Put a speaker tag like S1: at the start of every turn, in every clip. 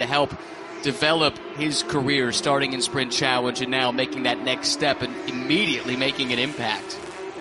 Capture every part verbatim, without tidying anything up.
S1: to help develop his career, starting in Sprint Challenge and now making that next step and immediately making an impact.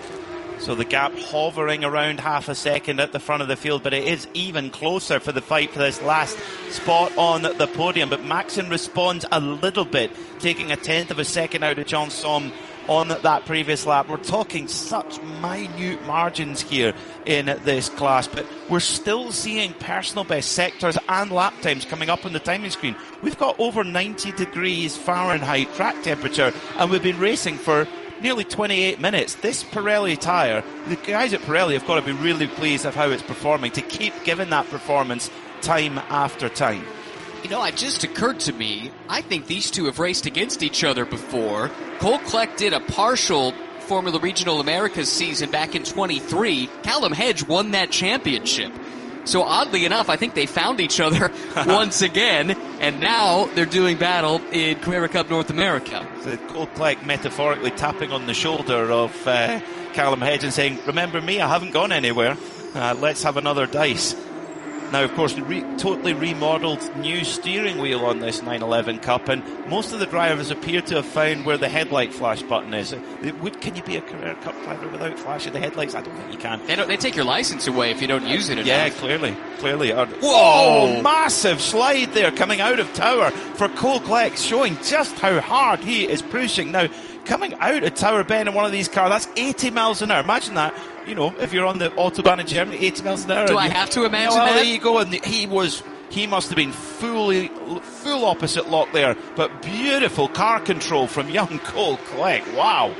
S2: So the gap hovering around half a second at the front of the field, but it is even closer for the fight for this last spot on the podium. But Maxson responds a little bit, taking a tenth of a second out of John Somme on that previous lap. We're talking such minute margins here in this class, but we're still seeing personal best sectors and lap times coming up on the timing screen. We've got over ninety degrees Fahrenheit track temperature, and we've been racing for nearly twenty-eight minutes. This Pirelli tyre, the guys at Pirelli have got to be really pleased of how it's performing, to keep giving that performance time after time.
S1: You know, it just occurred to me, I think these two have raced against each other before. Cole Kleck did a partial Formula Regional Americas season back in twenty-three. Callum Hedge won that championship. So oddly enough, I think they found each other once again, and now they're doing battle in Carrera Cup North America.
S2: So Cole Kleck metaphorically tapping on the shoulder of uh, Callum Hedge and saying, remember me, I haven't gone anywhere. Uh, let's have another dice. Now, of course, re- totally remodeled new steering wheel on this nine eleven Cup, and most of the drivers appear to have found where the headlight flash button is. It would, can you be a Carrera Cup driver without flashing the headlights? I don't think you can.
S1: They, don't, they take your license away if you don't use it enough.
S2: Yeah, clearly, clearly. Whoa! Oh, massive slide there coming out of Tower for Cole Kleck, showing just how hard he is pushing. Now, coming out of Tower Bend in one of these cars, that's eighty miles an hour. Imagine that. You know, if you're on the Autobahn in Germany, eighty miles an hour.
S1: Do I have to imagine
S2: well,
S1: that?
S2: There you go. And he was, he must have been fully, full opposite lock there. But beautiful car control from young Cole Kleck. Wow.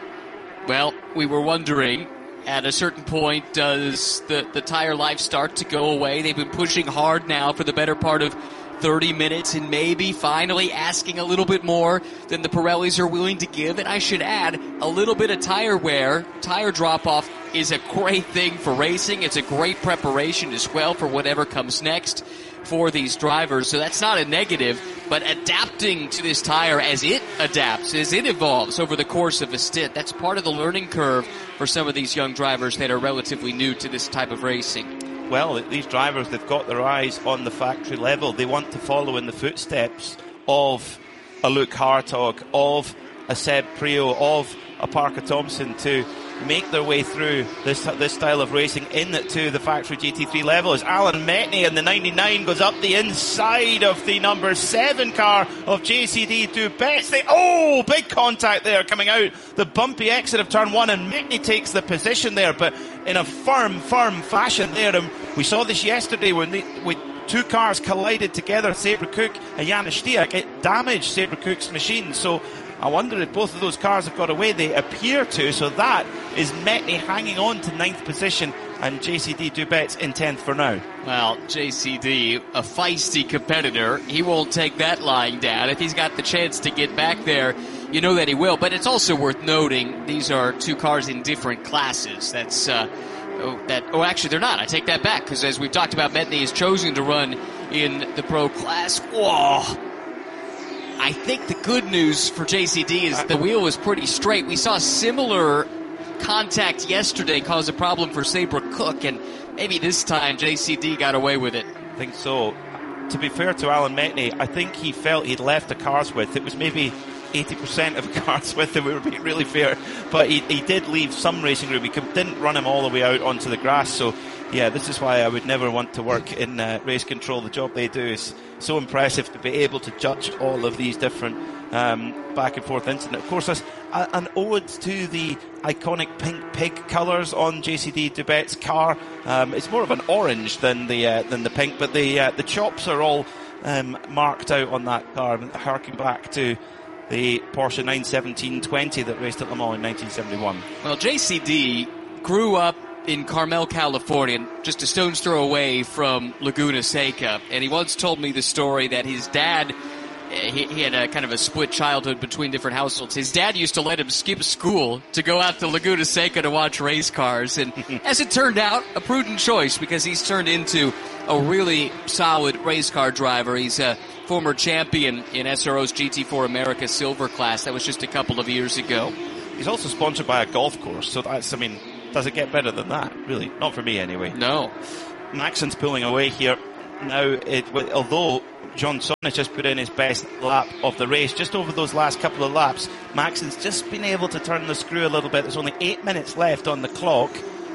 S1: Well, we were wondering, at a certain point, does the, the tire life start to go away? They've been pushing hard now for the better part of thirty minutes, and maybe finally asking a little bit more than the Pirellis are willing to give. And I should add, a little bit of tire wear, tire drop-off is a great thing for racing. It's a great preparation as well for whatever comes next for these drivers. So that's not a negative, but adapting to this tire as it adapts, as it evolves over the course of a stint, that's part of the learning curve for some of these young drivers that are relatively new to this type of racing.
S2: Well, these drivers, they've got their eyes on the factory level. They want to follow in the footsteps of a Luke Hartog, of a Seb Prio, of a Parker Thompson to make their way through this this style of racing into the factory G T three level. As Alan Metni in the ninety-nine goes up the inside of the number seven car of J C D Dubets. They, oh, big contact there coming out the bumpy exit of turn one, and Metni takes the position there, but in a firm, firm fashion there. And we saw this yesterday when the, when two cars collided together, Sabre Cook and Janis Stiak. It damaged Sabre Cook's machine. So I wonder if both of those cars have got away. They appear to. So that is Metni hanging on to ninth position and J C D Dubets in tenth for now.
S1: Well, J C D, a feisty competitor. He won't take that lying down. If he's got the chance to get back there, you know that he will. But it's also worth noting these are two cars in different classes. That's uh, oh, that. Oh, actually, they're not. I take that back, because as we've talked about, Metni has chosen to run in the pro class. Whoa! I think the good news for J C D is the wheel was pretty straight. We saw similar contact yesterday cause a problem for Sabre Cook, and maybe this time J C D got away with it.
S2: I think so. To be fair to Alan Metni, I think he felt he'd left the car's width. It was maybe eighty percent of the car's width, if we were being really fair. But he, he did leave some racing room. He didn't run him all the way out onto the grass. So, yeah, this is why I would never want to work in uh, race control. The job they do is so impressive, to be able to judge all of these different um, back and forth incidents. Of course, that's a, an ode to the iconic pink pig colours on J C D Dubet's car. Um, it's more of an orange than the uh, than the pink, but the uh, the chops are all um, marked out on that car, harking back to the Porsche nine seventeen twenty that raced at Le Mans in nineteen seventy-one.
S1: Well, J C D grew up in Carmel, California, just a stone's throw away from Laguna Seca. And he once told me the story that his dad, he, he had a kind of a split childhood between different households. His dad used to let him skip school to go out to Laguna Seca to watch race cars. And as it turned out, a prudent choice, because he's turned into a really solid race car driver. He's a former champion in S R O's G T four America Silver class. That was just a couple of years ago.
S2: He's also sponsored by a golf course, so that's, I mean, does it get better than that? Really, not for me anyway.
S1: No.
S2: Maxson's pulling away here now, it, although Johnson has just put in his best lap of the race, just over those last couple of laps, Maxon's just been able to turn the screw a little bit. There's only eight minutes left on the clock.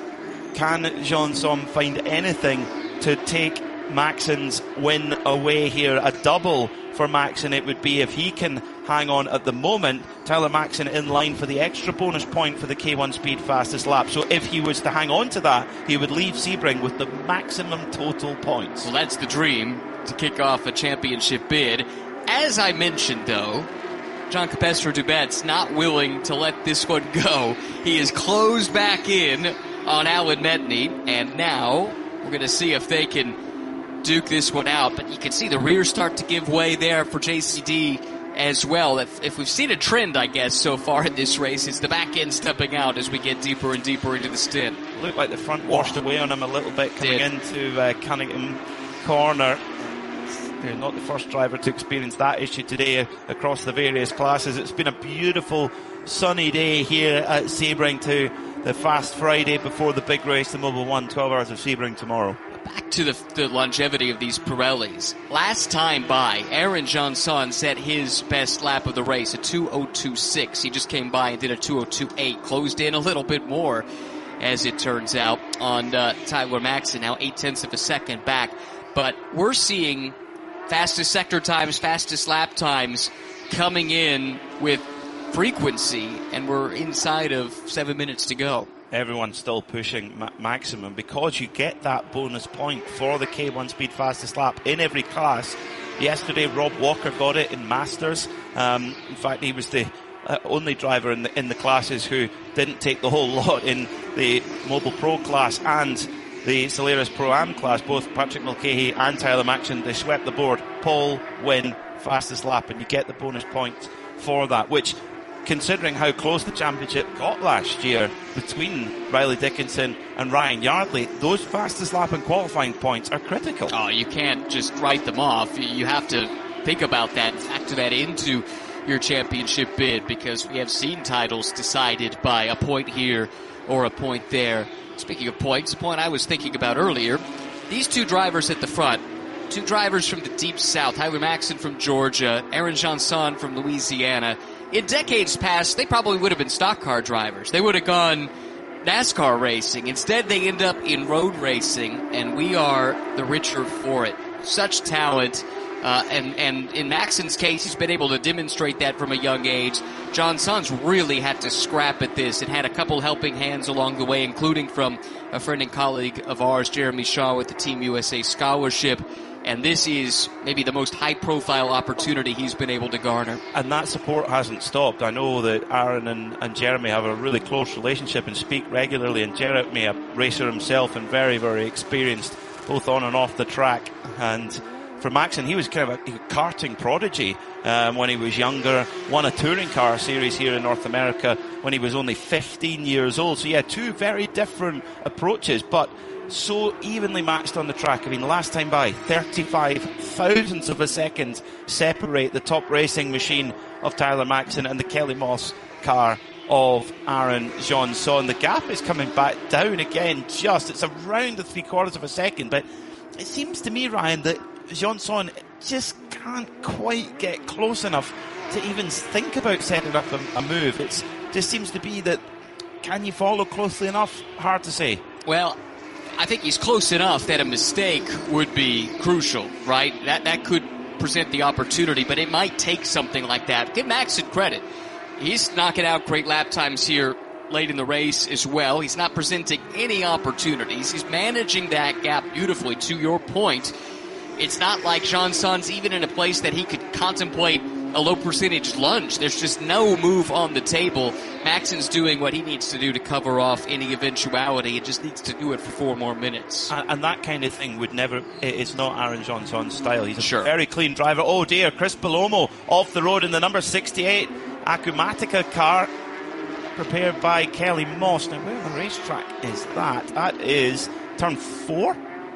S2: Can Johnson find anything to take Maxon's win away here? A double for Maxon it would be if he can hang on at the moment. Tyler Maxon in line for the extra bonus point for the K one Speed fastest lap. So if he was to hang on to that, he would leave Sebring with the maximum total points.
S1: Well, that's the dream, to kick off a championship bid. As I mentioned, though, John Capestrao Dubet's not willing to let this one go. He is closed back in on Alan Metni, and now we're going to see if they can duke this one out. But you can see the rear start to give way there for J C D as well. If, if we've seen a trend, I guess, so far in this race, it's the back end stepping out as we get deeper and deeper into the stint.
S2: Looked like the front washed away on him a little bit coming
S1: Did.
S2: into uh, Cunningham Corner. They're not the first driver to experience that issue today across the various classes. It's been a beautiful sunny day here at Sebring to the Fast Friday before the big race, the Mobil one, twelve hours of Sebring tomorrow.
S1: Back to the, the longevity of these Pirellis. Last time by, Aaron Johnson set his best lap of the race, a two oh two six. He just came by and did a two oh two eight, closed in a little bit more, as it turns out, on uh, Tyler Maxon, now eight tenths of a second back. But we're seeing fastest sector times, fastest lap times coming in with frequency, and we're inside of seven minutes to go.
S2: Everyone's still pushing ma- maximum because you get that bonus point for the K one Speed fastest lap in every class. Yesterday, Rob Walker got it in Masters. Um, in fact, he was the uh, only driver in the, in the classes who didn't take the whole lot in the Mobil Pro class and the Solaris Pro-Am class. Both Patrick Mulcahy and Tyler Maxon, they swept the board. Pole, win, fastest lap, and you get the bonus points for that, which, considering how close the championship got last year between Riley Dickinson and Ryan Yardley, those fastest lap and qualifying points are critical.
S1: Oh, you can't just write them off. You have to think about that, factor that into your championship bid, because we have seen titles decided by a point here or a point there. Speaking of points, the point I was thinking about earlier, these two drivers at the front, two drivers from the deep south, Tyler Maxon from Georgia, Aaron Johnson from Louisiana. In decades past, they probably would have been stock car drivers. They would have gone NASCAR racing. Instead, they end up in road racing, and we are the richer for it. Such talent. Uh, and, and in Maxon's case, he's been able to demonstrate that from a young age. Johnson's really had to scrap at this and had a couple helping hands along the way, including from a friend and colleague of ours, Jeremy Shaw, with the Team U S A Scholarship. And this is maybe the most high-profile opportunity he's been able to garner.
S2: And that support hasn't stopped. I know that Aaron and, and Jeremy have a really close relationship and speak regularly. And Jeremy, a racer himself and very, very experienced, both on and off the track. And for Maxon, he was kind of a, a karting prodigy um, when he was younger. Won a touring car series here in North America when he was only fifteen years old. So yeah, two very different approaches, but so evenly matched on the track. I mean, last time by, thirty-five thousandths of a second separate the top racing machine of Tyler Maxon and the Kelly Moss car of Aaron Johnson. The gap is coming back down again, just, it's around the three quarters of a second, but it seems to me, Ryan, that Johnson just can't quite get close enough to even think about setting up a, a move. It just seems to be that, can you follow closely enough? Hard to say.
S1: Well, I think he's close enough that a mistake would be crucial, right? That that could present the opportunity, but it might take something like that. Give Maxon credit. He's knocking out great lap times here late in the race as well. He's not presenting any opportunities. He's managing that gap beautifully, to your point. It's not like Johnson's even in a place that he could contemplate a low percentage lunge. There's just no move on the table. Maxon's doing what he needs to do to cover off any eventuality. It just needs to do it for four more minutes.
S2: And, and that kind of thing would never, it's not Aaron Johnson's style. He's a
S1: sure.
S2: very clean driver. Oh dear, Chris Palomo off the road in the number sixty-eight Akumatica car, prepared by Kelly Moss. Now, where on the racetrack is that? That is turn four?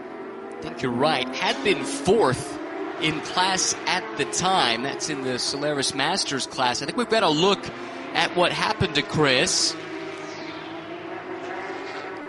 S1: I think you're right. Had been fourth in class at the time. That's in the Solaris Masters class. I think we've got to look at what happened to Chris.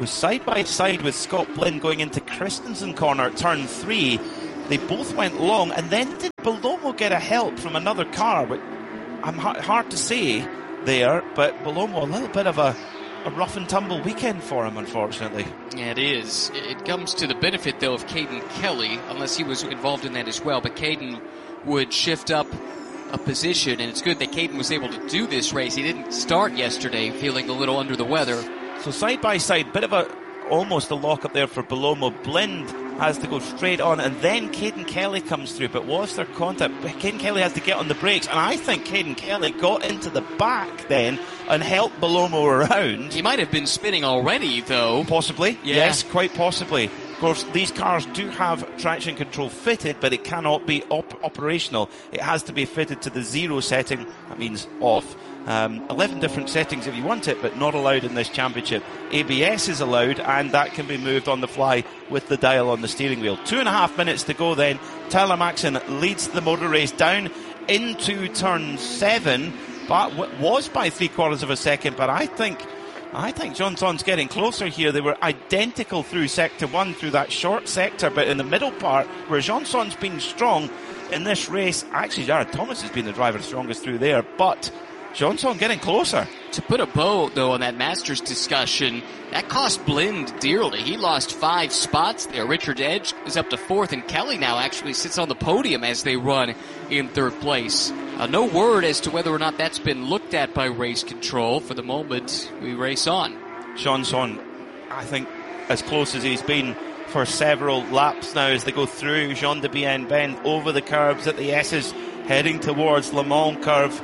S2: was side by side with Scott Blinn going into Christensen corner at turn three. They both went long, and then did Bellomo get a help from another car? But I'm hard to say there, but Bellomo, a little bit of a, a rough and tumble weekend for him, unfortunately.
S1: Yeah, it is. It comes to the benefit, though, of Caden Kelly, unless he was involved in that as well. But Caden would shift up a position, and it's good that Caden was able to do this race. He didn't start yesterday feeling a little under the weather.
S2: So side by side, bit of a almost a lock up there for Bellomo. Blind has to go straight on, and then Caden Kelly comes through. But was there contact? Caden Kelly has to get on the brakes, and I think Caden Kelly got into the back then and helped Bellomo around.
S1: He might have been spinning already, though.
S2: Possibly,
S1: yeah.
S2: Yes, quite possibly. Of course, these cars do have traction control fitted, but it cannot be op- operational. It has to be fitted to the zero setting. That means off. Um, eleven different settings if you want it, but not allowed in this championship. A B S is allowed, and that can be moved on the fly with the dial on the steering wheel. Two and a half minutes to go then. Tyler Maxson leads the motor race down into turn seven, but w- was by three quarters of a second, but I think I think Johnson's getting closer here. They were identical through sector one, through that short sector, but in the middle part, where Johnson's been strong in this race, actually Jared Thomas has been the driver strongest through there, but Johnson getting closer.
S1: To put a bow, though, on that Masters discussion, that cost Blind dearly. He lost five spots there. Richard Edge is up to fourth, and Kelly now actually sits on the podium as they run in third place. Uh, no word as to whether or not that's been looked at by race control. For the moment, we race on.
S2: Johnson, I think, as close as he's been for several laps now as they go through Jean de Bienne Bend, over the curves at the S's, heading towards Le Mans curve.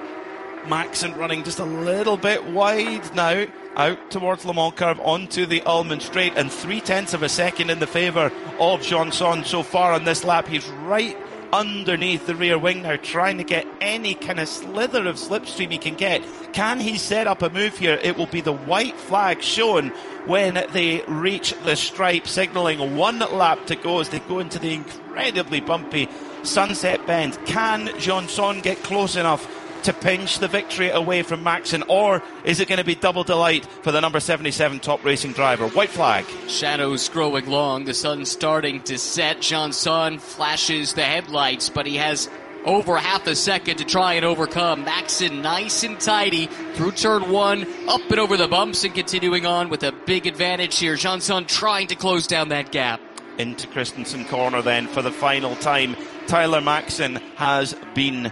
S2: Maxson running just a little bit wide now, out towards Le Mans curve onto the Ulmann straight, and three tenths of a second in the favour of Johnson so far on this lap. He's right underneath the rear wing now, trying to get any kind of slither of slipstream he can get. Can he set up a move here? It will be the white flag shown when they reach the stripe, signalling one lap to go as they go into the incredibly bumpy Sunset Bend. Can Johnson get close enough to pinch the victory away from Maxson, or is it going to be double delight for the number seventy-seven top racing driver? White flag.
S1: Shadows growing long, the sun starting to set. Johnson flashes the headlights, but he has over half a second to try and overcome. Maxson nice and tidy through turn one, up and over the bumps, and continuing on with a big advantage here. Johnson trying to close down that gap.
S2: Into Christensen corner then for the final time. Tyler Maxson has been,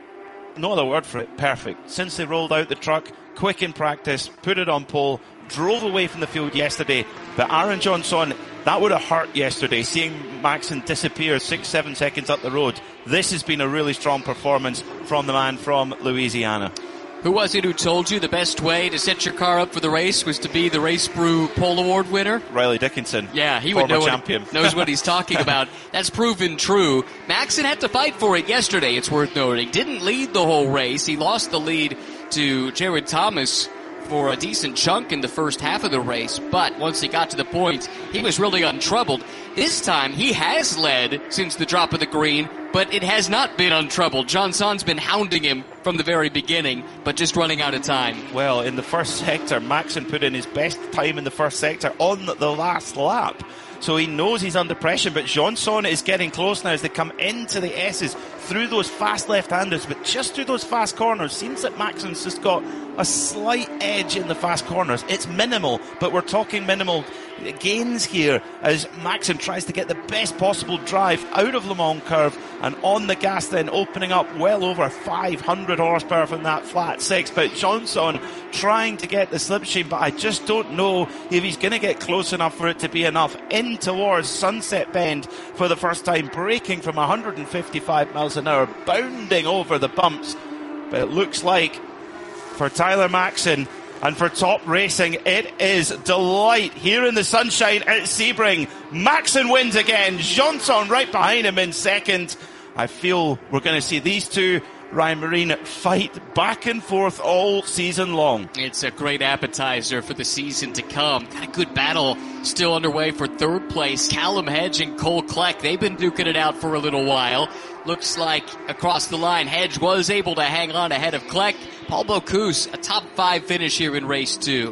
S2: no other word for it, perfect. Since they rolled out the truck, quick in practice, put it on pole, drove away from the field yesterday. But Aaron Johnson, that would have hurt yesterday, seeing Maxson disappear six, seven seconds up the road. This has been a really strong performance from the man from Louisiana.
S1: Who was it who told you the best way to set your car up for the race was to be the Race Brew Pole Award winner?
S2: Riley Dickinson.
S1: Yeah, he would know
S2: champion.
S1: What, knows what he's talking about. That's proven true. Maxson had to fight for it yesterday, it's worth noting. Didn't lead the whole race. He lost the lead to Jared Thomas for a decent chunk in the first half of the race, but once he got to the point, he was really untroubled. This time, he has led since the drop of the green, but it has not been untroubled. Johnson's been hounding him from the very beginning, but just running out of time.
S2: Well, in the first sector, Maxson put in his best time in the first sector on the last lap. So he knows he's under pressure, but Johnson is getting close now as they come into the S's through those fast left-handers, but just through those fast corners. Seems that Maxson's just got a slight edge in the fast corners. It's minimal, but we're talking minimal gains here as Maxson tries to get the best possible drive out of Le Mans curve and on the gas, then opening up well over five hundred horsepower from that flat six. But Johnson trying to get the slipstream, but I just don't know if he's going to get close enough for it to be enough. In towards Sunset Bend for the first time, braking from one hundred fifty-five miles an hour, bounding over the bumps. But it looks like for Tyler Maxson and for Top Racing, it is delight here in the sunshine at Sebring. Maxson wins again. Johnson right behind him in second. I feel we're going to see these two, Ryan Marine, fight back and forth all season long.
S1: It's a great appetizer for the season to come. Got a good battle still underway for third place. Callum Hedge and Cole Kleck, they've been duking it out for a little while. Looks like across the line, Hedge was able to hang on ahead of Kleck. Paul Bocuse, a top five finish here in race two.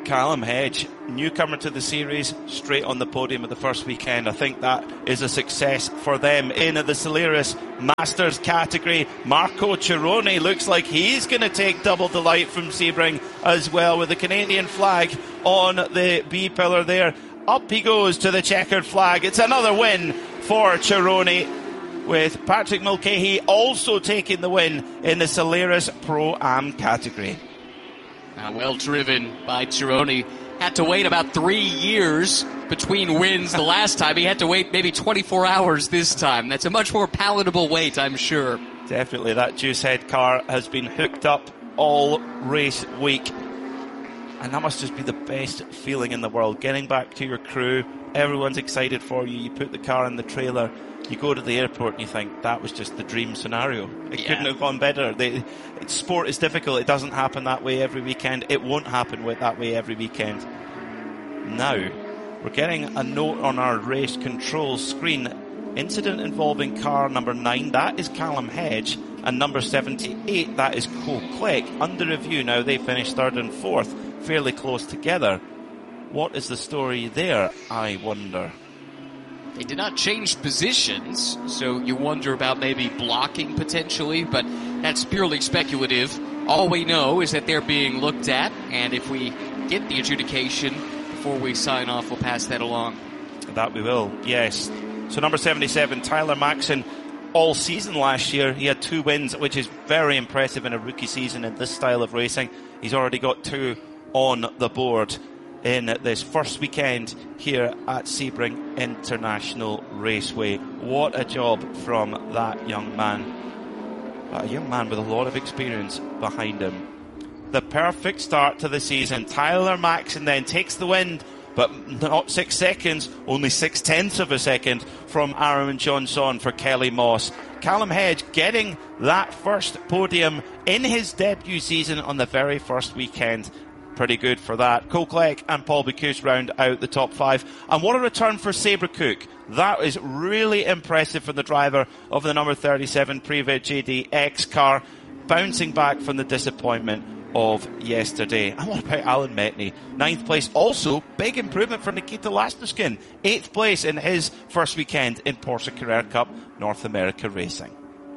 S2: Callum Hedge, newcomer to the series, straight on the podium at the first weekend. I think that is a success for them. In at the Solaris Masters category, Marco Cirone looks like he's going to take double delight from Sebring as well, with the Canadian flag on the B pillar there. Up he goes to the checkered flag. It's another win for Cirone, with Patrick Mulcahy also taking the win in the Solaris Pro-Am category.
S1: Uh, well driven by Cirone. Had to wait about three years between wins the last time. He had to wait maybe twenty-four hours this time. That's a much more palatable wait, I'm sure.
S2: Definitely. That juice head car has been hooked up all race week. And that must just be the best feeling in the world. Getting back to your crew. Everyone's excited for you. You put the car in the trailer. You go to the airport and you think, that was just the dream scenario. It
S1: yeah.
S2: couldn't have gone better. The, sport is difficult. It doesn't happen that way every weekend. It won't happen with that way every weekend. Now, we're getting a note on our race control screen. Incident involving car number nine, that is Callum Hedge. And number seventy-eight, that is Cole Clegg. Under review now, they finished third and fourth, fairly close together. What is the story there, I wonder?
S1: They did not change positions, so you wonder about maybe blocking potentially, but that's purely speculative. All we know is that they're being looked at, and if we get the adjudication before we sign off, we'll pass that along.
S2: That we will, yes. So number seventy-seven, Tyler Maxson, all season last year, he had two wins, which is very impressive in a rookie season in this style of racing. He's already got two on the board in this first weekend here at Sebring International Raceway. What a job from that young man. A young man with a lot of experience behind him. The perfect start to the season. Tyler Maxson then takes the win, but not six seconds, only six tenths of a second from Aaron Johnson for Kelly Moss. Callum Hedge getting that first podium in his debut season on the very first weekend. Pretty good for that. Cole Clegg and Paul Bocuse round out the top five. And what a return for Sabre Cook. That is really impressive for the driver of the number thirty-seven Privet J D X car, bouncing back from the disappointment of yesterday. And what about Alan Metney? Ninth place. Also, big improvement for Nikita Lastuskin. Eighth place in his first weekend in Porsche Carrera Cup North America Racing.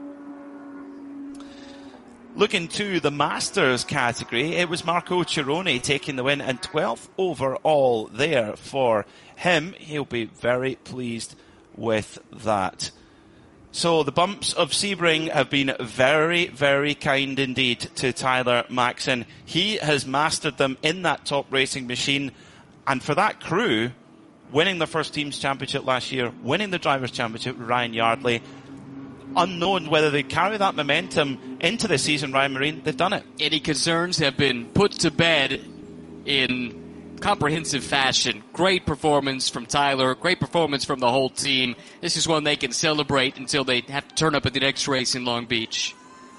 S2: Looking to the Masters category, it was Marco Cirone taking the win, and twelfth overall there for him. He'll be very pleased with that. So the bumps of Sebring have been very, very kind indeed to Tyler Maxson. He has mastered them in that top racing machine. And for that crew, winning the first team's championship last year, winning the drivers' championship with Ryan Yardley, unknown whether they carry that momentum into the season, Ryan Marine, they've done it.
S1: Any concerns have been put to bed in comprehensive fashion. Great performance from Tyler, great performance from the whole team. This is one they can celebrate until they have to turn up at the next race in Long Beach.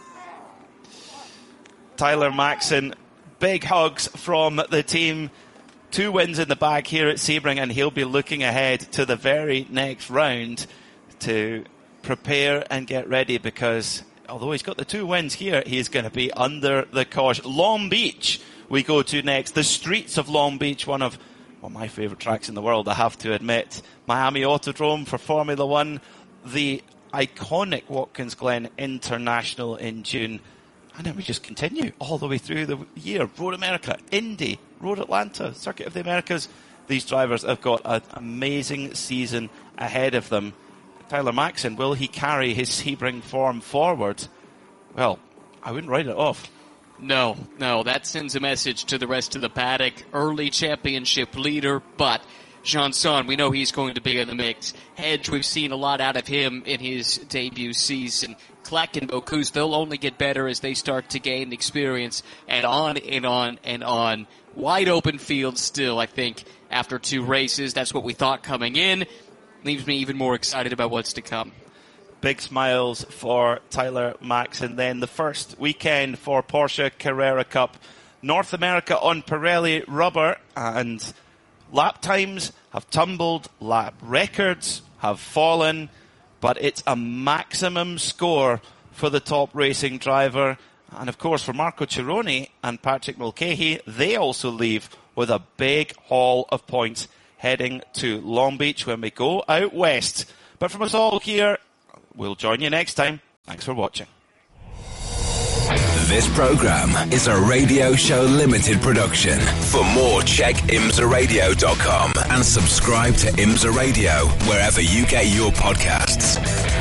S2: Tyler Maxson, big hugs from the team. Two wins in the bag here at Sebring, and he'll be looking ahead to the very next round to prepare and get ready, because although he's got the two wins here, he's going to be under the cosh. Long Beach we go to next. The streets of Long Beach, one of well, my favourite tracks in the world, I have to admit. Miami Autodrome for Formula One. The iconic Watkins Glen International in June. And then we just continue all the way through the year. Road America, Indy, Road Atlanta, Circuit of the Americas. These drivers have got an amazing season ahead of them. Tyler Maxson, will he carry his Sebring form forward? Well, I wouldn't write it off.
S1: No, no, that sends a message to the rest of the paddock. Early championship leader, but Johnson, we know he's going to be in the mix. Hedge, we've seen a lot out of him in his debut season. Kleck and Bocuse, they'll only get better as they start to gain experience, and on and on and on. Wide open field still, I think, after two races. That's what we thought coming in. Leaves me even more excited about what's to come.
S2: Big smiles for Tyler Maxson. Then the first weekend for Porsche Carrera Cup North America on Pirelli rubber, and lap times have tumbled, lap records have fallen, but it's a maximum score for the top racing driver. And of course for Marco Cirone and Patrick Mulcahy, they also leave with a big haul of points heading to Long Beach when we go out west. But from us all here, we'll join you next time. Thanks for watching.
S3: This program is a Radio Show Limited production. For more, check imsa radio dot com and subscribe to IMSA Radio wherever you get your podcasts.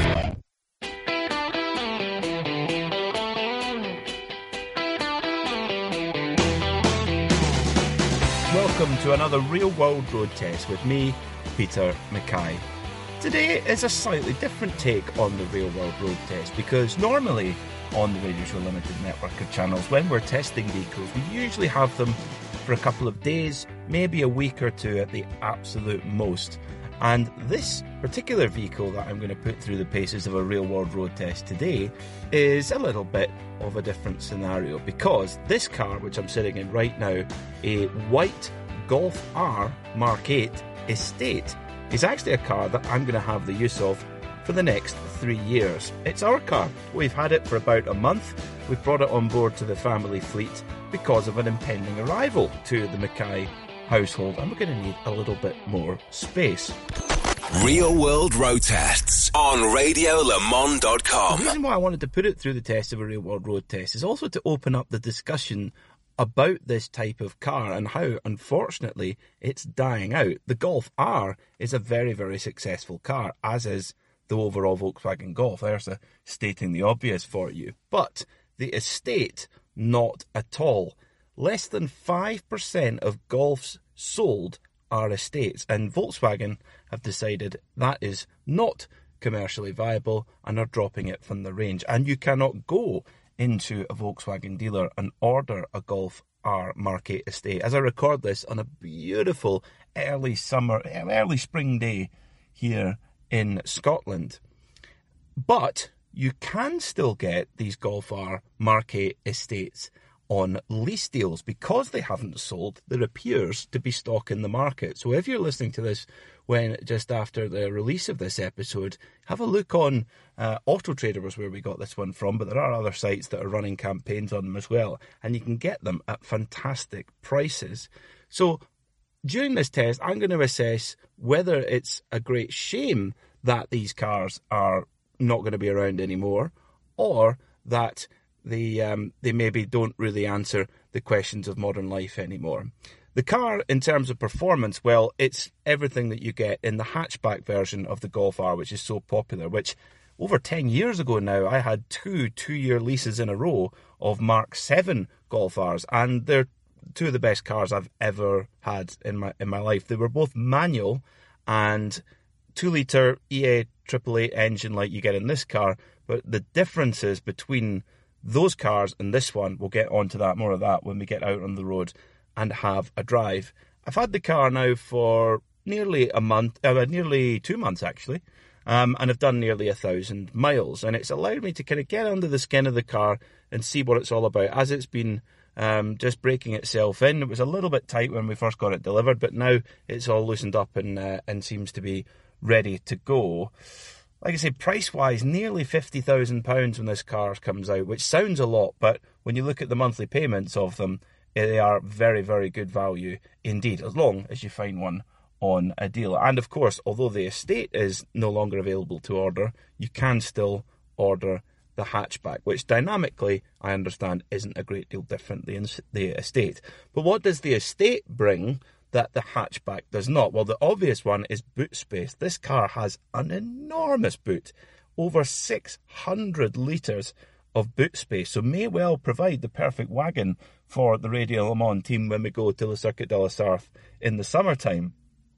S4: Welcome to another Real World Road Test with me, Peter Mackay. Today is a slightly different take on the Real World Road Test, because normally on the Radio Show Limited network of channels, when we're testing vehicles, we usually have them for a couple of days, maybe a week or two at the absolute most. And this particular vehicle that I'm going to put through the paces of a Real World Road Test today is a little bit of a different scenario, because this car, which I'm sitting in right now, a white Golf R Mark eight Estate, is actually a car that I'm going to have the use of for the next three years. It's our car. We've had it for about a month. We've brought it on board to the family fleet because of an impending arrival to the Mackay household, and we're going to need a little bit more space.
S3: Real World Road Tests on radio le mans dot com.
S4: The reason why I wanted to put it through the test of a Real World Road Test is also to open up the discussion about this type of car and how, unfortunately, it's dying out. The Golf R is a very, very successful car, as is the overall Volkswagen Golf. There's a stating the obvious for you. But the Estate, not at all. Less than five percent of Golfs sold are Estates, and Volkswagen have decided that is not commercially viable and are dropping it from the range. And you cannot go into a Volkswagen dealer and order a Golf R Mark eight Estate. As I record this on a beautiful early summer, early spring day here in Scotland. But you can still get these Golf R Mark eight Estates on lease deals. Because they haven't sold, there appears to be stock in the market. So if you're listening to this when just after the release of this episode, have a look on uh, Auto Trader was where we got this one from, but there are other sites that are running campaigns on them as well, and you can get them at fantastic prices. So during this test, I'm going to assess whether it's a great shame that these cars are not going to be around anymore, or that they um, they maybe don't really answer the questions of modern life anymore. The car, in terms of performance, well, it's everything that you get in the hatchback version of the Golf R, which is so popular, which over ten years ago now, I had two two-year leases in a row of Mark seven Golf Rs, and they're two of the best cars I've ever had in my in my life. They were both manual and two-litre E A triple eight engine like you get in this car, but the differences between those cars and this one, we'll get onto that, more of that, when we get out on the road and have a drive. I've had the car now for nearly a month, uh, nearly two months actually, um, and I've done nearly a thousand miles, and it's allowed me to kind of get under the skin of the car and see what it's all about, as it's been um, just breaking itself in. It was a little bit tight when we first got it delivered, but now it's all loosened up and uh, and seems to be ready to go. Like I say, price-wise, nearly fifty thousand pounds when this car comes out, which sounds a lot, but when you look at the monthly payments of them, they are very, very good value indeed, as long as you find one on a deal. And of course, although the Estate is no longer available to order, you can still order the hatchback, which dynamically, I understand, isn't a great deal different than the Estate. But what does the Estate bring that the hatchback does not? Well, the obvious one is boot space. This car has an enormous boot, over six hundred litres of boot space, so may well provide the perfect wagon for the Radio Le Mans team when we go to the Circuit de la Sarthe in the summertime.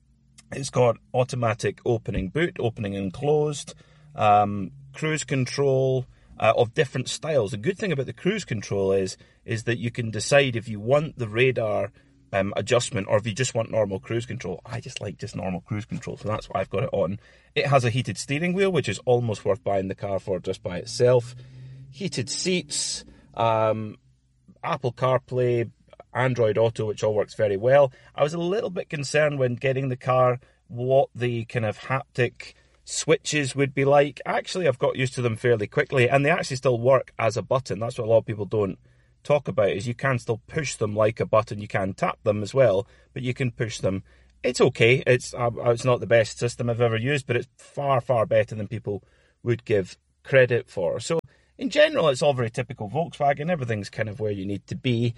S4: It's got automatic opening boot, opening and closed, um, cruise control uh, of different styles. The good thing about the cruise control is, is that you can decide if you want the radar Um, adjustment, or if you just want normal cruise control. I just like just normal cruise control, so that's why I've got it on. It has a heated steering wheel, which is almost worth buying the car for just by itself. Heated seats, um, Apple CarPlay, Android Auto, which all works very well. I was a little bit concerned when getting the car what the kind of haptic switches would be like. Actually, I've got used to them fairly quickly, and they actually still work as a button. That's what a lot of people don't talk about is you can still push them like a button. You can tap them as well, but you can push them. It's okay. It's uh, it's not the best system I've ever used, but it's far, far better than people would give credit for. So in general, it's all very typical Volkswagen. Everything's kind of where you need to be.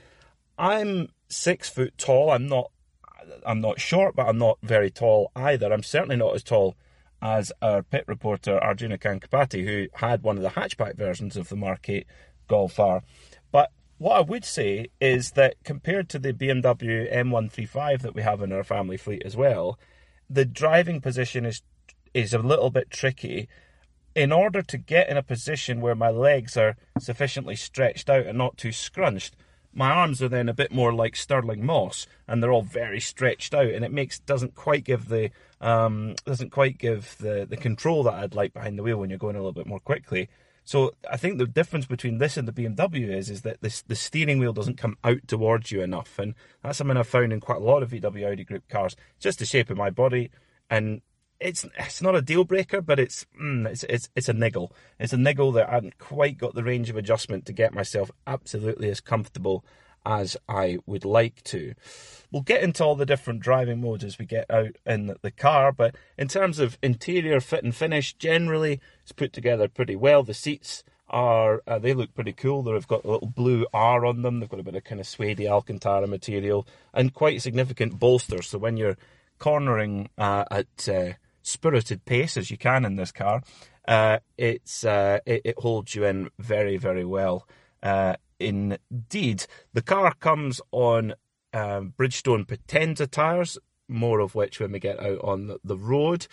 S4: I'm six foot tall. I'm not I'm not short, but I'm not very tall either. I'm certainly not as tall as our pit reporter, Arjuna Kankapati, who had one of the hatchback versions of the Mark eight Golf R. But what I would say is that compared to the B M W M one thirty-five that we have in our family fleet as well, the driving position is is a little bit tricky. In order to get in a position where my legs are sufficiently stretched out and not too scrunched, my arms are then a bit more like Stirling Moss, and they're all very stretched out, and it makes doesn't quite give the um, doesn't quite give the, the control that I'd like behind the wheel when you're going a little bit more quickly. So I think the difference between this and the B M W is is that this, the steering wheel doesn't come out towards you enough, and that's something I've found in quite a lot of V W Audi Group cars. It's just the shape of my body, and it's it's not a deal breaker, but it's mm, it's it's it's a niggle. It's a niggle that I hadn't quite got the range of adjustment to get myself absolutely as comfortable as I would like to. We'll get into all the different driving modes as we get out in the car, but in terms of interior fit and finish, generally it's put together pretty well. The seats are, uh, they look pretty cool. They've got a little blue R on them. They've got a bit of kind of suede Alcantara material and quite significant bolsters. So when you're cornering uh, at uh, spirited pace, as you can in this car, uh, it's uh, it, it holds you in very, very well. Uh, indeed, the car comes on um, Bridgestone Potenza tyres, more of which when we get out on the, the road.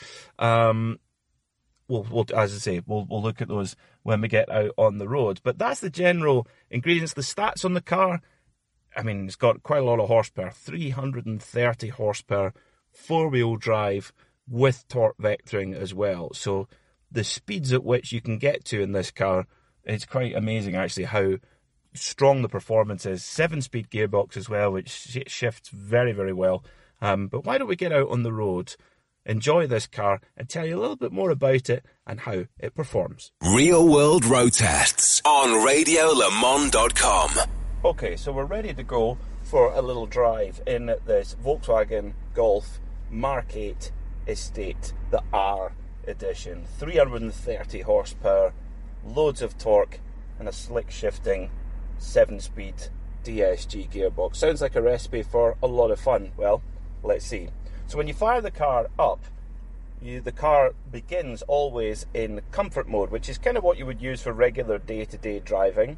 S4: Um, we'll, we'll, as I say, we'll, we'll look at those when we get out on the road. But that's the general ingredients. The stats on the car, I mean, it's got quite a lot of horsepower, three hundred thirty horsepower, four-wheel drive with torque vectoring as well. So the speeds at which you can get to in this car, it's quite amazing actually how strong the performance is. Seven-speed gearbox as well, which shifts very, very well. Um, but why don't we get out on the road, enjoy this car, and tell you a little bit more about it and how it performs.
S3: Real World Road Tests on radio le mans dot com.
S4: Okay, so we're ready to go for a little drive in this Volkswagen Golf Mark eight Estate, the R edition. three hundred thirty horsepower, loads of torque, and a slick shifting seven-speed D S G gearbox. Sounds like a recipe for a lot of fun. Well, let's see. So when you fire the car up, you, the car begins always in comfort mode, which is kind of what you would use for regular day-to-day driving.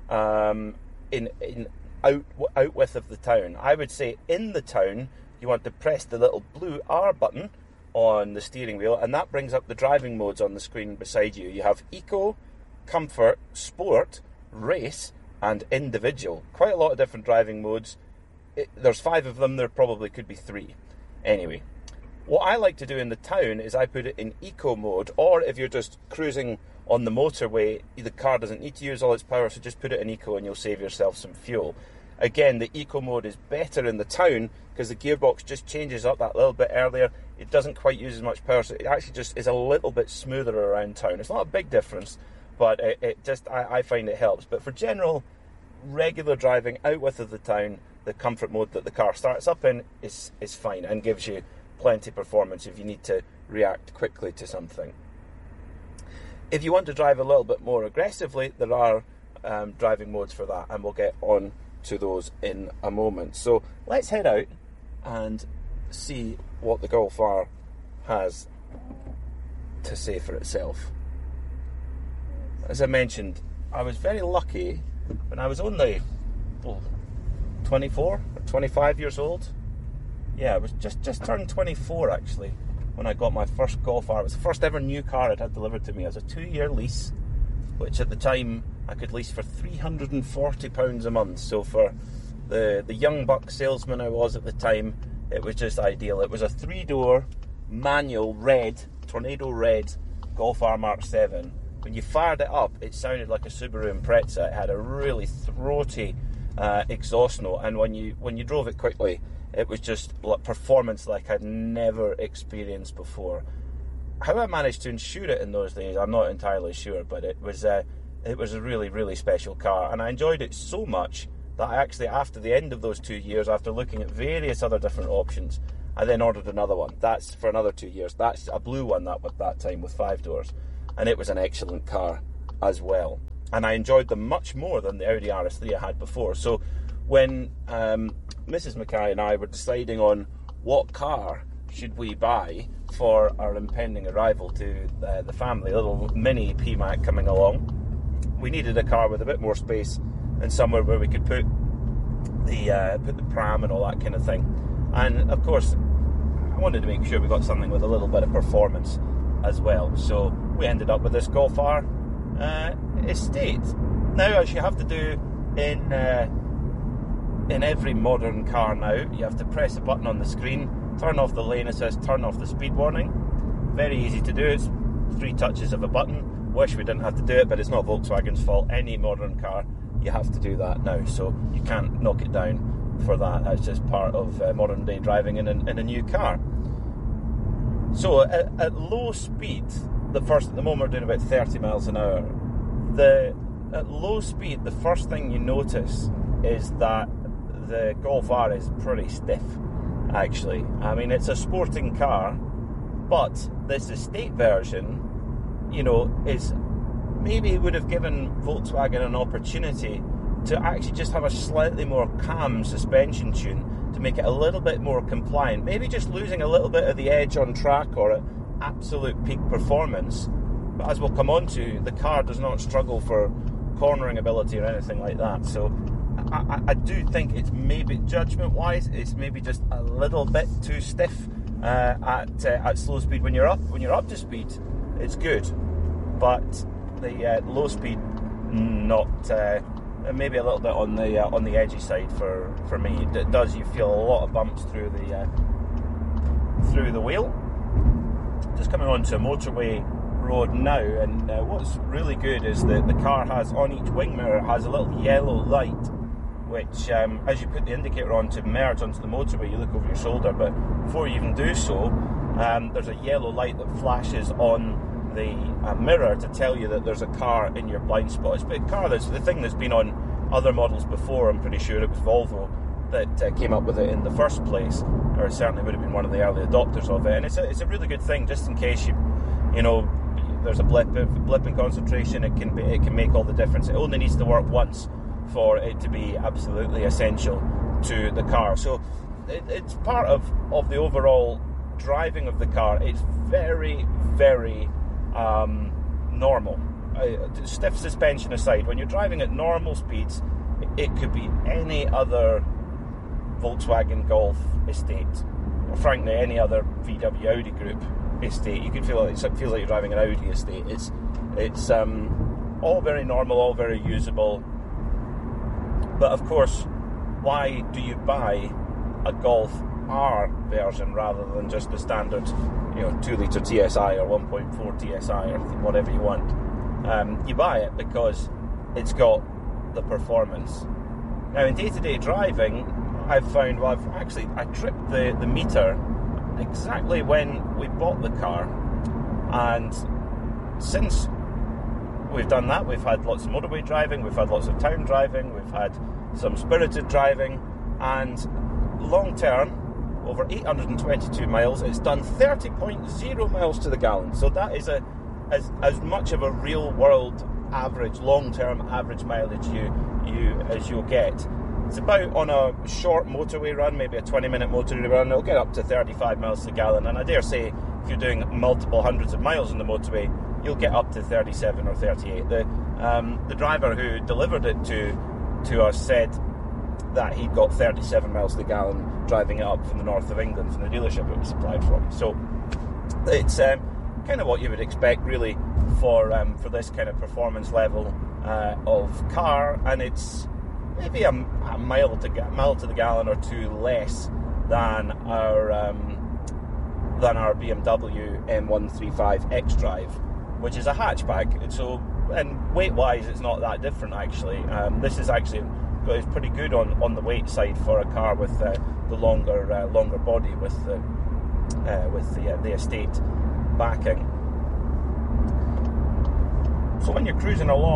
S4: Um, in in out out width of the town, I would say in the town you want to press the little blue R button on the steering wheel, and that brings up the driving modes on the screen beside you. You have Eco, Comfort, Sport, Race, and Individual. Quite a lot of different driving modes. It, there's five of them. There probably could be three. Anyway, what I like to do in the town is I put it in Eco mode, or if you're just cruising on the motorway, the car doesn't need to use all its power, so just put it in Eco and you'll save yourself some fuel. Again, the Eco mode is better in the town because the gearbox just changes up that little bit earlier. It doesn't quite use as much power, so it actually just is a little bit smoother around town. It's not a big difference, but it, it just I, I find it helps. But for general, regular driving out width of the town, the comfort mode that the car starts up in is is fine and gives you plenty of performance if you need to react quickly to something. If you want to drive a little bit more aggressively, there are um, driving modes for that, and we'll get on to those in a moment. So let's head out and see what the Golf R has to say for itself. As I mentioned, I was very lucky when I was only oh, twenty-four or twenty-five years old. Yeah, I was just, just turned twenty-four actually when I got my first Golf R. It was the first ever new car I'd had delivered to me. It was a two-year lease, which at the time I could lease for three hundred forty pounds a month. So for the, the young buck salesman I was at the time, it was just ideal. It was a three-door manual red, Tornado red Golf R Mark seven. When you fired it up, it sounded like a Subaru Impreza. It had a really throaty uh, exhaust note, and when you when you drove it quickly, it was just performance like I'd never experienced before. How I managed to insure it in those days, I'm not entirely sure, but it was uh, it was a really, really special car, and I enjoyed it so much that I actually, after the end of those two years, after looking at various other different options, I then ordered another one. That's for another two years. That's a blue one that at that time with five doors, and it was an excellent car as well. And I enjoyed them much more than the Audi R S three I had before. So when um, Missus Mackay and I were deciding on what car should we buy for our impending arrival to uh, the family, a little mini P MAC coming along, we needed a car with a bit more space and somewhere where we could put the uh, put the pram and all that kind of thing. And of course, I wanted to make sure we got something with a little bit of performance as well. So we ended up with this Golf R uh, Estate. Now, as you have to do in uh, in every modern car now, you have to press a button on the screen, turn off the lane assist, turn off the speed warning. Very easy to do. It's three touches of a button. Wish we didn't have to do it, but it's not Volkswagen's fault. Any modern car, you have to do that now, so you can't knock it down for that. That's just part of uh, modern day driving in a, in a new car. So at, at low speed, the first at the moment we're doing about thirty miles an hour. The at low speed, the first thing you notice is that the Golf R is pretty stiff. Actually, I mean, it's a sporting car, but this estate version, you know, is maybe it would have given Volkswagen an opportunity to actually just have a slightly more calm suspension tune to make it a little bit more compliant. Maybe just losing a little bit of the edge on track or at absolute peak performance. But as we'll come on to, the car does not struggle for cornering ability or anything like that. So I, I, I do think it's maybe, judgment-wise, it's maybe just a little bit too stiff uh, at uh, at slow speed. When you're up, when you're up to speed, it's good, but the uh, low speed, not uh, maybe a little bit on the uh, on the edgy side for, for me. It does. You feel a lot of bumps through the uh, through the wheel. Just coming onto a motorway road now, and uh, what's really good is that the car has on each wing mirror has a little yellow light, which um, as you put the indicator on to merge onto the motorway, you look over your shoulder, but before you even do so, um, there's a yellow light that flashes on the uh, mirror to tell you that there's a car in your blind spot. It's a car that's the thing that's been on other models before. I'm pretty sure it was Volvo that uh, came up with it in the first place, or it certainly would have been one of the early adopters of it. And it's a, it's a really good thing, just in case you, you know, there's a blip, a blip in concentration. It can be, it can make all the difference. It only needs to work once for it to be absolutely essential to the car. So it, it's part of, of the overall driving of the car. It's very, very um, normal. Uh, stiff suspension aside, when you're driving at normal speeds, it could be any other Volkswagen Golf estate, or frankly any other V W Audi group estate. You can feel like it feels like you're driving an Audi estate. It's it's um, all very normal, all very usable. But of course, why do you buy a Golf R version rather than just the standard, you know, two litre T S I or one point four T S I or whatever you want? Um, you buy it because it's got the performance. Now, in day-to-day driving, I've found, well, I've actually, I tripped the, the meter exactly when we bought the car, and since we've done that, we've had lots of motorway driving, we've had lots of town driving, we've had some spirited driving, and long term, over eight hundred twenty-two miles, it's done thirty point zero miles to the gallon. So that is a as as much of a real world average, long term average mileage you you as you'll get. It's about, on a short motorway run, maybe a twenty minute motorway run, it'll get up to thirty-five miles to the gallon, and I dare say if you're doing multiple hundreds of miles on the motorway, you'll get up to thirty-seven or thirty-eight. The um, the driver who delivered it to to us said that he'd got thirty-seven miles to the gallon driving it up from the north of England, from the dealership it was supplied from. So it's um, kind of what you would expect really for um, for this kind of performance level uh, of car, and it's maybe a, a mile to mile to the gallon or two less than our um, than our B M W M one thirty-five xDrive, which is a hatchback. So, and weight-wise, it's not that different actually. Um, this is actually it's pretty good on, on the weight side for a car with uh, the longer uh, longer body with the uh, with the uh, the estate backing. So when you're cruising along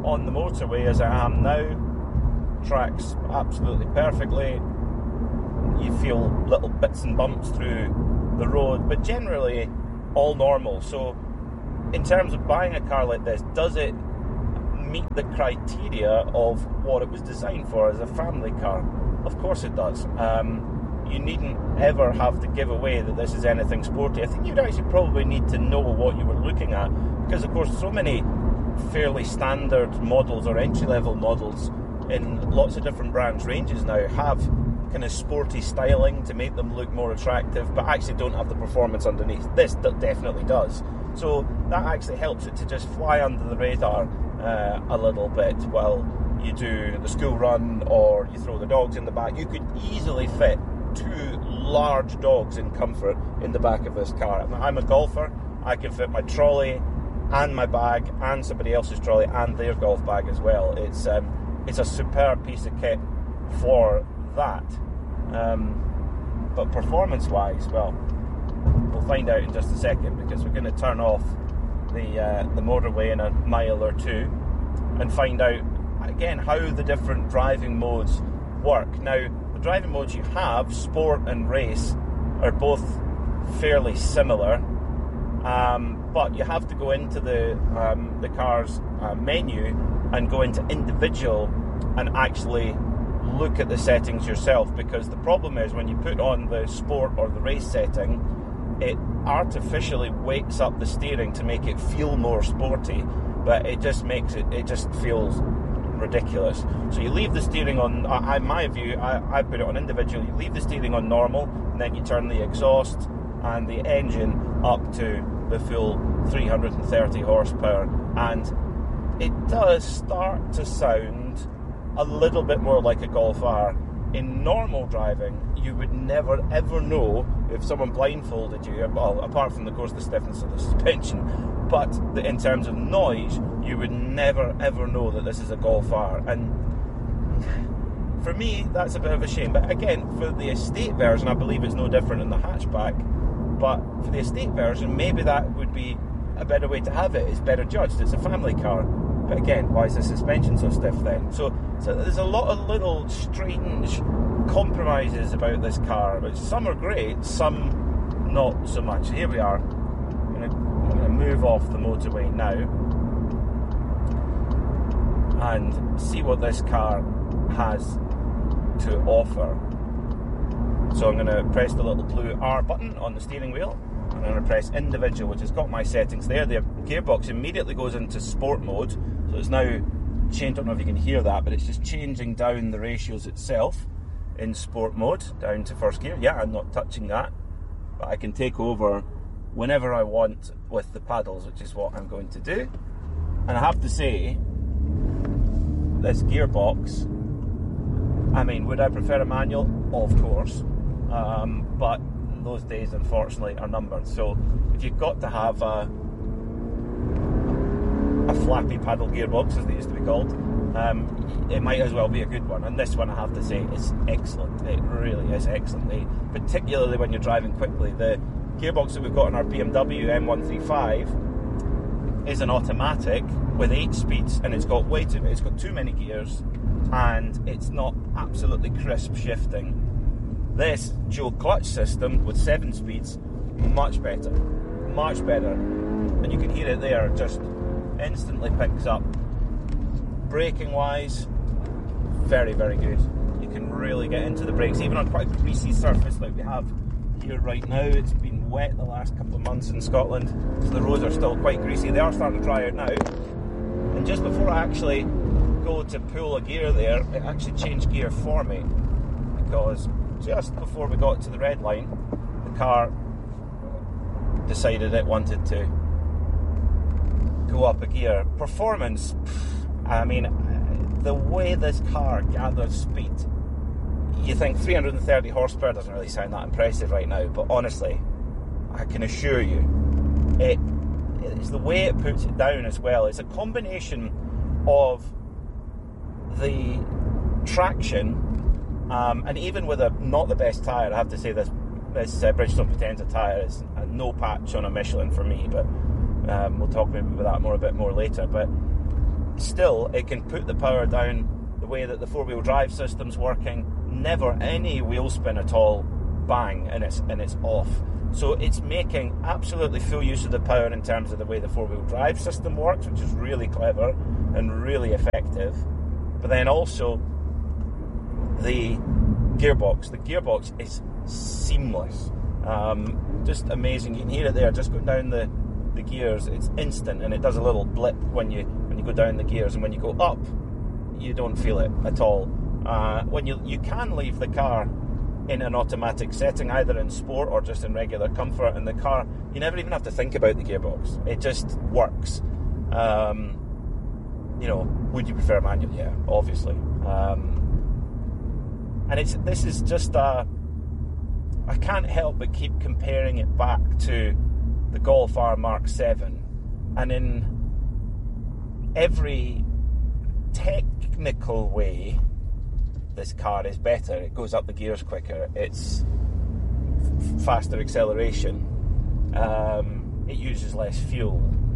S4: on the motorway as I am now. Tracks absolutely perfectly. You feel little bits and bumps through the road, but generally all normal. So in terms of buying a car like this, does it meet the criteria of what it was designed for as a family car? Of course it does. Um, you needn't ever have to give away that this is anything sporty. I think you'd actually probably need to know what you were looking at, because of course so many fairly standard models or entry-level models in lots of different brands ranges now have kind of sporty styling to make them look more attractive, but actually don't have the performance underneath. This definitely does. So that actually helps it to just fly under the radar uh, a little bit while you do the school run or you throw the dogs in the back. You could easily fit two large dogs in comfort in the back of this car. I'm a golfer. I can fit my trolley and my bag and somebody else's trolley and their golf bag as well. It's um, it's a superb piece of kit for that. Um, but performance-wise, well, we'll find out in just a second, because we're going to turn off the uh, the motorway in a mile or two and find out again how the different driving modes work. Now, the driving modes you have, sport and race, are both fairly similar, um, but you have to go into the um, the car's uh, menu and go into individual and actually look at the settings yourself, because the problem is when you put on the sport or the race setting, it artificially wakes up the steering to make it feel more sporty, but it just makes it it just feels ridiculous. So you leave the steering on, I, in my view, I, I put it on individual. You leave the steering on normal, and then you turn the exhaust and the engine up to the full three hundred thirty horsepower, and it does start to sound a little bit more like a Golf R. In normal driving, you would never ever know if someone blindfolded you, well, apart from, of course, the stiffness of the suspension, but the, in terms of noise, you would never ever know that this is a Golf R. And for me, that's a bit of a shame. But again, for the estate version, I believe it's no different in the hatchback, but for the estate version, maybe that would be a better way to have it. It's better judged. It's a family car. But again, why is the suspension so stiff then? So, so there's a lot of little strange compromises about this car, which some are great, some not so much. Here we are. I'm going to, I'm going to move off the motorway now and see what this car has to offer. So I'm going to press the little blue R button on the steering wheel. I'm going to press individual, which has got my settings there. The gearbox immediately goes into sport mode. So it's now changed. I don't know if you can hear that, but it's just changing down the ratios itself in sport mode, down to first gear. Yeah, I'm not touching that, but I can take over whenever I want with the paddles, which is what I'm going to do. And I have to say, this gearbox, I mean, would I prefer a manual? Of course. Um, but those days, unfortunately, are numbered. So if you've got to have a, a flappy paddle gearbox, as they used to be called, um, it might as well be a good one. And this one, I have to say, is excellent. It really is excellent, it, particularly when you're driving quickly. The gearbox that we've got in our B M W M one thirty-five is an automatic with eight speeds, and it's got way too it's got too many gears, and it's not absolutely crisp shifting. This dual clutch system with seven speeds, much better, much better. And you can hear it there, just instantly picks up. Braking wise, very, very good. You can really get into the brakes, even on quite a greasy surface like we have here right now. It's been wet the last couple of months in Scotland, so the roads are still quite greasy. They are starting to dry out now. And just before I actually go to pull a gear there, it actually changed gear for me, because just before we got to the red line, the car decided it wanted to go up a gear. Performance, I mean, the way this car gathers speed, you think three hundred thirty horsepower doesn't really sound that impressive right now, but honestly, I can assure you, it it's the way it puts it down as well. It's a combination of the traction, Um, and even with a not the best tyre, I have to say this this uh, Bridgestone Potenza tyre is a no patch on a Michelin for me, but um, we'll talk maybe about that more a bit more later. But still, it can put the power down the way that the four-wheel drive system's working. Never any wheel spin at all. Bang, and it's and it's off. So it's making absolutely full use of the power in terms of the way the four-wheel drive system works, which is really clever and really effective. But then also the gearbox. The gearbox is seamless. Um, just amazing. You can hear it there, just going down the, the gears. It's instant, and it does a little blip when you when you go down the gears, and when you go up, you don't feel it at all. Uh, when you you can leave the car in an automatic setting, either in sport or just in regular comfort, and the car, you never even have to think about the gearbox. It just works. Um, you know, would you prefer manual? Yeah, obviously. Um, and it's this is just a, I can't help but keep comparing it back to the Golf R Mark seven, and in every technical way, this car is better. It goes up the gears quicker. It's f- faster acceleration. Um, it uses less fuel.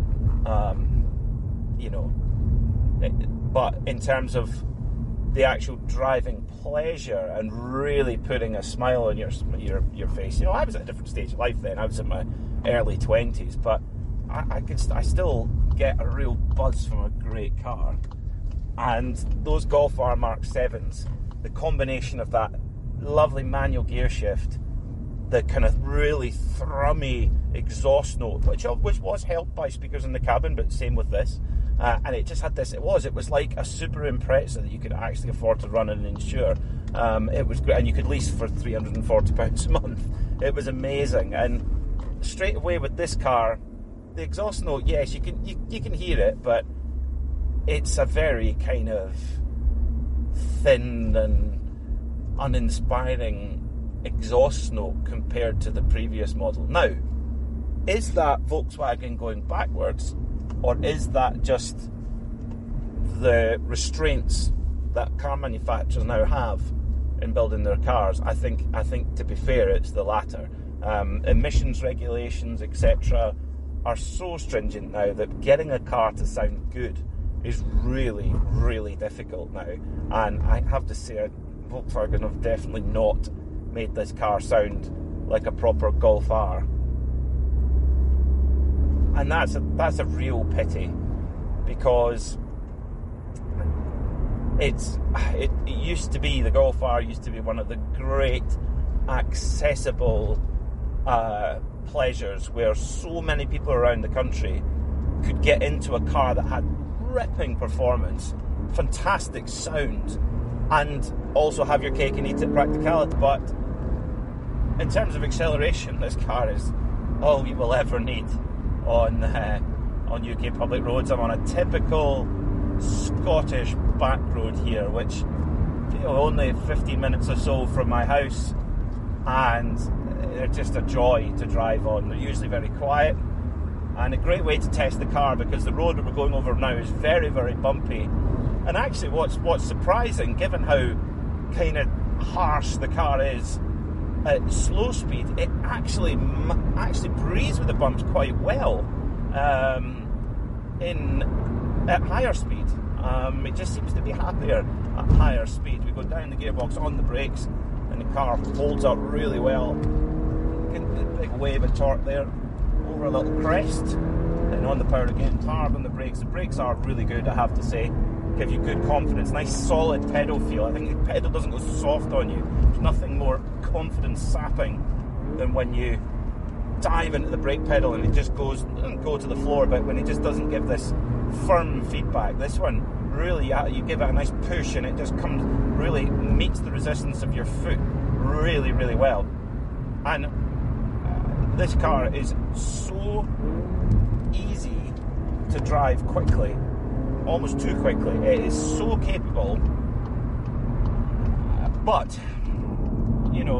S4: Um, you know, it, but in terms of the actual driving pleasure and really putting a smile on your your your face, you know, I was at a different stage of life then. I was in my early twenties, but I, I could I still get a real buzz from a great car. And those Golf R Mark sevens, the combination of that lovely manual gear shift, the kind of really thrummy exhaust note, which which was helped by speakers in the cabin, but same with this. Uh, and it just had this, it was, it was like a super Impreza that you could actually afford to run and insure. Um, it was great, and you could lease for three hundred forty pounds a month. It was amazing. And straight away with this car, the exhaust note, yes, you can you, you can hear it, but it's a very kind of thin and uninspiring exhaust note compared to the previous model. Now, is that Volkswagen going backwards, or is that just the restraints that car manufacturers now have in building their cars? I think, I think to be fair, it's the latter. Um, emissions regulations, et cetera, are so stringent now that getting a car to sound good is really, really difficult now. And I have to say, Volkswagen have definitely not made this car sound like a proper Golf R. And that's a, that's a real pity, because it's it, it used to be, the Golf R used to be one of the great accessible uh, pleasures where so many people around the country could get into a car that had ripping performance, fantastic sound, and also have your cake and eat it practicality. But in terms of acceleration, this car is all you will ever need on uh, on U K public roads. I'm on a typical Scottish back road here, which, you know, only fifteen minutes or so from my house, and they're just a joy to drive on. They're usually very quiet, and a great way to test the car, because the road that we're going over now is very, very bumpy. And actually what's what's surprising, given how kind of harsh the car is at slow speed, it actually actually breathes with the bumps quite well um, in at higher speed. Um, it just seems to be happier at higher speed. We go down the gearbox, on the brakes, and the car holds up really well. Big wave of torque there over a little crest, and on the power again, hard on the brakes. The brakes are really good, I have to say. Give you good confidence, nice solid pedal feel. I think the pedal doesn't go soft on you. There's nothing more confidence sapping than when you dive into the brake pedal and it just goes, doesn't go to the floor, but when it just doesn't give this firm feedback. This one really, you give it a nice push and it just comes, really meets the resistance of your foot really, really well. And uh, this car is so easy to drive quickly. Almost too quickly. It is so capable, but you know,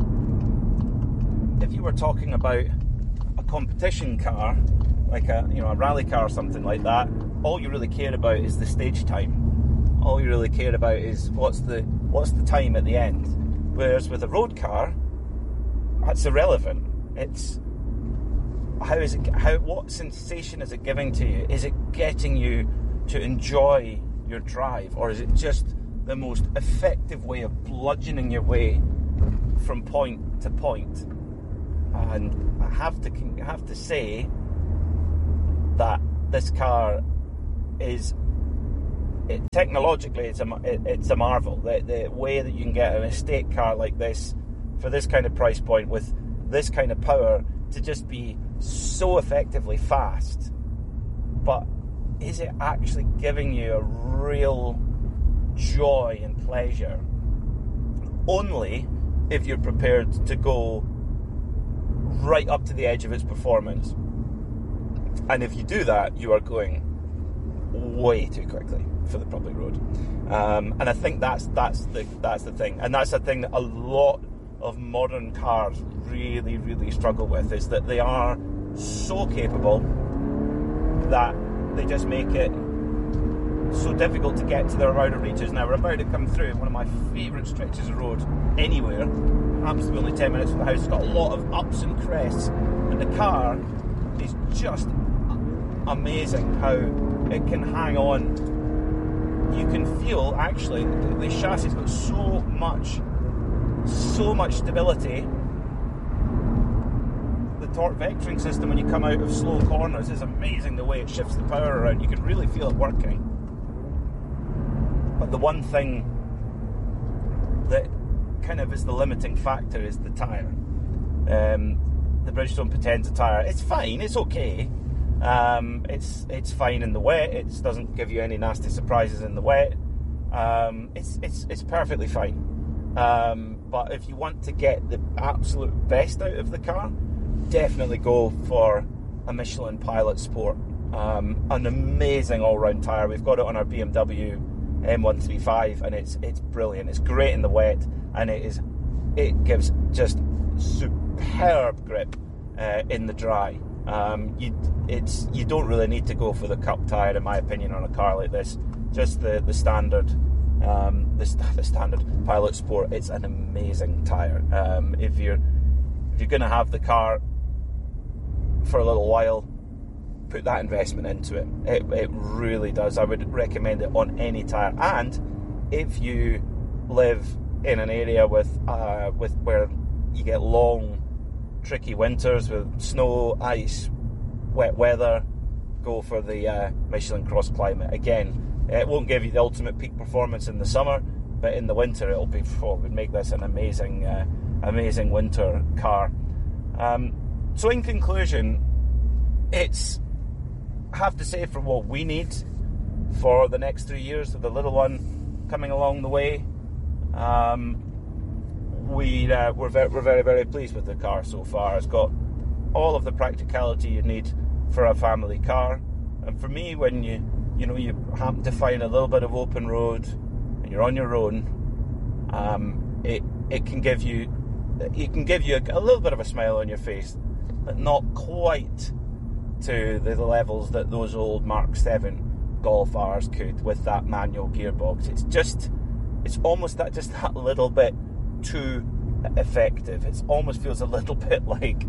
S4: if you were talking about a competition car, like a you know a rally car or something like that, all you really care about is the stage time. All you really care about is what's the what's the time at the end. Whereas with a road car, that's irrelevant. It's how is it? How what sensation is it giving to you? Is it getting you to enjoy your drive, or is it just the most effective way of bludgeoning your way from point to point? And I have to I have to say that this car is, it, technologically, it's a it, it's a marvel. The, the way that you can get an estate car like this for this kind of price point with this kind of power to just be so effectively fast, but is it actually giving you a real joy and pleasure? Only if you're prepared to go right up to the edge of its performance. And if you do that, you are going way too quickly for the public road. Um, and I think that's that's the that's the thing, and that's the thing that a lot of modern cars really, really struggle with, is that they are so capable that they just make it so difficult to get to their outer reaches. Now we're about to come through one of my favourite stretches of road anywhere. Happens to be only ten minutes from the house. It's got a lot of ups and crests, and the car is just amazing how it can hang on. You can feel, actually, the chassis has got so much so much stability. The torque vectoring system, when you come out of slow corners, is amazing. The way it shifts the power around, you can really feel it working. But the one thing that kind of is the limiting factor is the tyre. Um, the Bridgestone Potenza tyre, it's fine, it's okay. Um, it's it's fine in the wet. It doesn't give you any nasty surprises in the wet. Um, it's it's it's perfectly fine. Um, but if you want to get the absolute best out of the car, definitely go for a Michelin Pilot Sport. Um, an amazing all-round tyre. We've got it on our B M W M one thirty-five, and it's it's brilliant. It's great in the wet, and it is it gives just superb grip uh, in the dry. Um, you it's you don't really need to go for the cup tyre, in my opinion, on a car like this. Just the the standard. Um, the, the standard Pilot Sport. It's an amazing tyre. Um, if you're if you're going to have the car for a little while, put that investment into it. It it really does. I would recommend it on any tyre. And if you live in an area with uh, with where you get long, tricky winters with snow, ice, wet weather, go for the uh, Michelin Cross Climate. Again, it won't give you the ultimate peak performance in the summer, but in the winter it'll be, oh, it would make this an amazing, uh, amazing winter car. Um, so in conclusion, it's, I have to say, for what we need for the next three years with the little one coming along the way, um, we, uh, we're, very, we're very, very pleased with the car so far. It's got all of the practicality you need for a family car. And for me, when you you know, you happen to find a little bit of open road and you're on your own, um, it it can give you it can give you a, a little bit of a smile on your face, but not quite to the, the levels that those old Mark seven Golf R's could with that manual gearbox. It's just, it's almost that just that little bit too effective. It almost feels a little bit like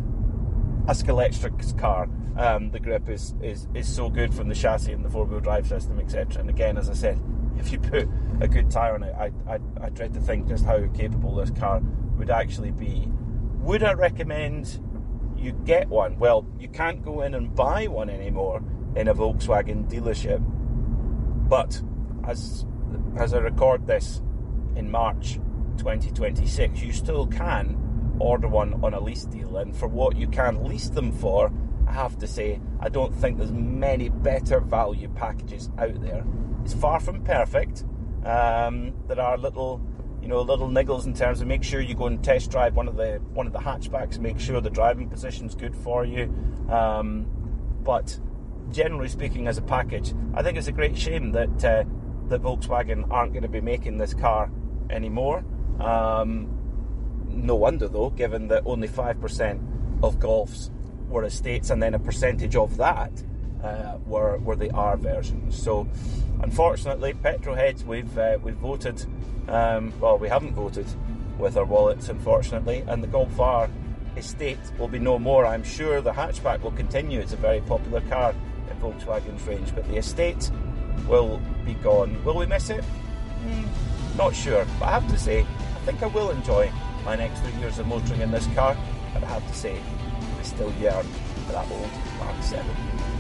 S4: a Scalextric's car. Um, the grip is, is, is so good from the chassis and the four-wheel drive system, et cetera. And again, as I said, if you put a good tyre on it, I, I, I dread to think just how capable this car would actually be. Would I recommend you get one? Well, you can't go in and buy one anymore in a Volkswagen dealership. But as as I record this in March twenty twenty-six, you still can order one on a lease deal. And for what you can lease them for, I have to say, I don't think there's many better value packages out there. It's far from perfect. Um, there are little, you know, little niggles in terms of make sure you go and test drive one of the one of the hatchbacks, make sure the driving position's good for you. Um, but generally speaking, as a package, I think it's a great shame that uh, that Volkswagen aren't going to be making this car anymore. Um, no wonder though, given that only five percent of Golfs were estates, and then a percentage of that uh, were were the R versions. So, unfortunately, petrol heads, we've uh, we've voted. Um, well, we haven't voted with our wallets, unfortunately, and the Golf R estate will be no more. I'm sure the hatchback will continue. It's a very popular car in Volkswagen's range, but the estate will be gone. Will we miss it? Mm, not sure, but I have to say, I think I will enjoy my next three years of motoring in this car, but I have to say, I still yearn for that old Mark seven.